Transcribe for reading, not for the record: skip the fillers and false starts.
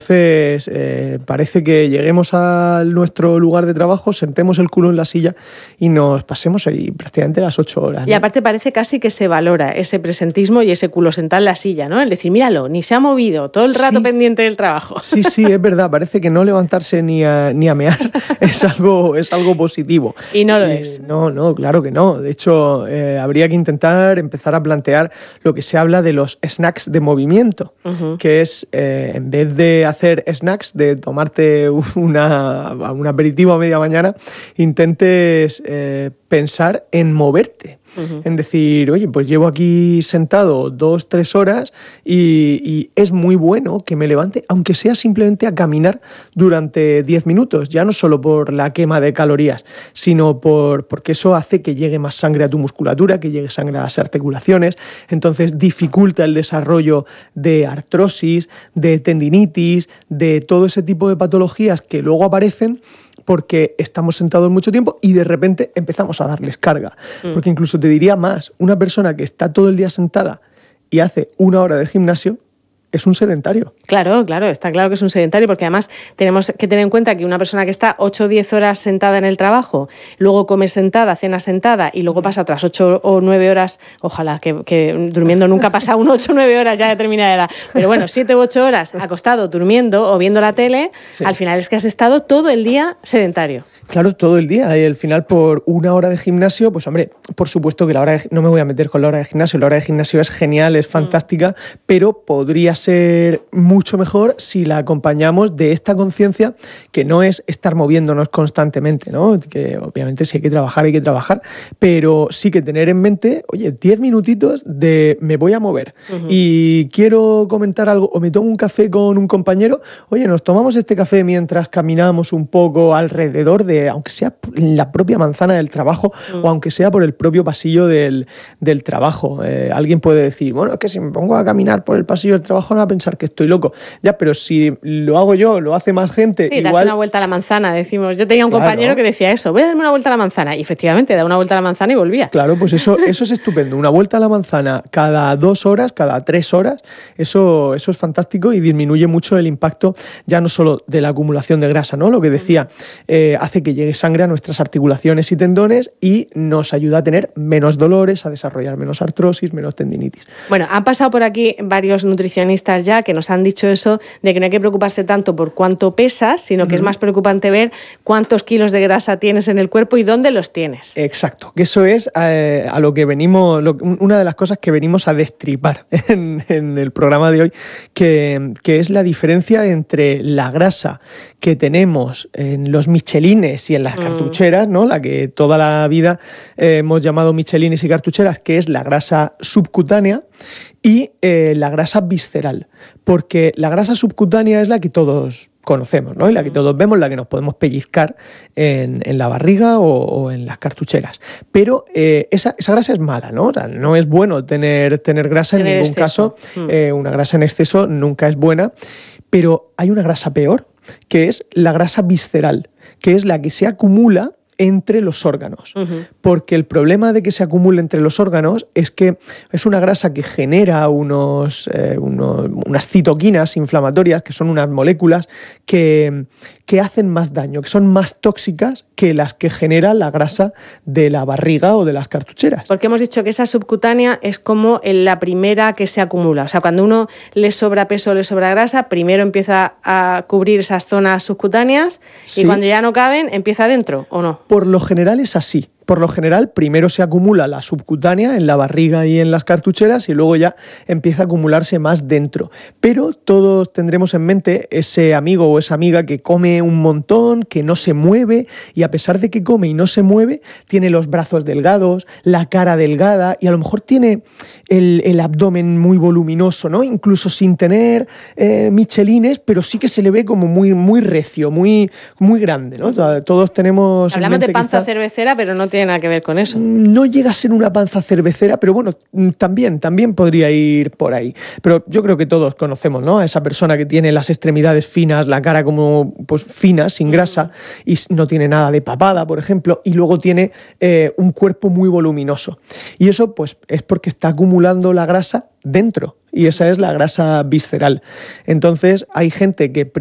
Entonces, parece que lleguemos a nuestro lugar de trabajo, sentemos el culo en la silla y nos pasemos ahí prácticamente las 8 horas, ¿no? Y aparte parece casi que se valora ese presentismo y ese culo sentado en la silla, ¿no? El decir, míralo, ni se ha movido, todo el rato pendiente del trabajo. Sí, es verdad, parece que no levantarse ni a mear es algo positivo. Y no lo es. No, claro que no. De hecho, habría que intentar empezar a plantear lo que se habla de los snacks de movimiento, que es, en vez de hacer snacks, de tomarte un aperitivo a media mañana, intentes pensar en moverte. En decir, oye, pues llevo aquí sentado 2-3 horas y es muy bueno que me levante, aunque sea simplemente a caminar durante 10 minutos, ya no solo por la quema de calorías, sino porque eso hace que llegue más sangre a tu musculatura, que llegue sangre a las articulaciones, entonces dificulta el desarrollo de artrosis, de tendinitis, de todo ese tipo de patologías que luego aparecen porque estamos sentados mucho tiempo y de repente empezamos a darles carga. Porque incluso te diría más, una persona que está todo el día sentada y hace 1 hora de gimnasio es un sedentario. Claro, está claro que es un sedentario, porque además tenemos que tener en cuenta que una persona que está 8 o 10 horas sentada en el trabajo, luego come sentada, cena sentada y luego pasa otras 8 o 9 horas, ojalá que durmiendo nunca pasa 8 o 9 horas ya determinada edad, pero bueno, 7 u 8 horas acostado, durmiendo o viendo la tele, sí. Al final es que has estado todo el día sedentario. Claro, todo el día. Y al final, por 1 hora de gimnasio, pues hombre, por supuesto que no me voy a meter con la hora de gimnasio. La hora de gimnasio es genial, es fantástica, pero podría ser mucho mejor si la acompañamos de esta conciencia que no es estar moviéndonos constantemente, ¿no? Que obviamente si hay que trabajar, pero sí que tener en mente, oye, 10 minutitos de me voy a mover y quiero comentar algo o me tomo un café con un compañero, oye, nos tomamos este café mientras caminamos un poco alrededor de, aunque sea en la propia manzana del trabajo o aunque sea por el propio pasillo del trabajo. Alguien puede decir, bueno, es que si me pongo a caminar por el pasillo del trabajo no va a pensar que estoy loco. Ya, pero si lo hago yo, lo hace más gente. Sí, igual... date una vuelta a la manzana, decimos. Yo tenía un compañero que decía eso, voy a darme una vuelta a la manzana. Y efectivamente, da una vuelta a la manzana y volvía. Claro, pues eso es estupendo. Una vuelta a la manzana cada 2 horas, cada 3 horas, eso es fantástico y disminuye mucho el impacto ya no solo de la acumulación de grasa, ¿no? Lo que decía, hace que llegue sangre a nuestras articulaciones y tendones y nos ayuda a tener menos dolores, a desarrollar menos artrosis, menos tendinitis. Bueno, han pasado por aquí varios nutricionistas ya que nos han dicho eso de que no hay que preocuparse tanto por cuánto pesas, sino que es más preocupante ver cuántos kilos de grasa tienes en el cuerpo y dónde los tienes. Exacto, que eso es a lo que venimos, una de las cosas que venimos a destripar en el programa de hoy, que es la diferencia entre la grasa que tenemos en los michelines y en las cartucheras, ¿no? La que toda la vida hemos llamado michelines y cartucheras, que es la grasa subcutánea, y la grasa visceral, porque la grasa subcutánea es la que todos conocemos, ¿no? Y la que todos vemos, la que nos podemos pellizcar en la barriga o en las cartucheras. Pero esa grasa es mala, ¿no? O sea, no es bueno tener grasa en ningún caso. Una grasa en exceso nunca es buena, pero hay una grasa peor, que es la grasa visceral, que es la que se acumula entre los órganos. Porque el problema de que se acumule entre los órganos es que es una grasa que genera unas citoquinas inflamatorias, que son unas moléculas que hacen más daño, que son más tóxicas que las que genera la grasa de la barriga o de las cartucheras. Porque hemos dicho que esa subcutánea es como la primera que se acumula. O sea, cuando uno le sobra peso o le sobra grasa, primero empieza a cubrir esas zonas subcutáneas y cuando ya no caben, empieza adentro, ¿o no? Por lo general es así. Por lo general, primero se acumula la subcutánea en la barriga y en las cartucheras y luego ya empieza a acumularse más dentro. Pero todos tendremos en mente ese amigo o esa amiga que come un montón, que no se mueve y a pesar de que come y no se mueve, tiene los brazos delgados, la cara delgada y a lo mejor tiene el abdomen muy voluminoso, ¿no? Incluso sin tener michelines, pero sí que se le ve como muy, muy recio, muy, muy grande, ¿no? Todos tenemos... Hablamos de panza cervecera, pero no tiene nada que ver con eso. No llega a ser una panza cervecera, pero bueno, también podría ir por ahí. Pero yo creo que todos conocemos, ¿no? A esa persona que tiene las extremidades finas, la cara como pues fina, sin grasa, y no tiene nada de papada, por ejemplo, y luego tiene un cuerpo muy voluminoso. Y eso pues es porque está acumulando la grasa dentro, y esa es la grasa visceral. Entonces hay gente que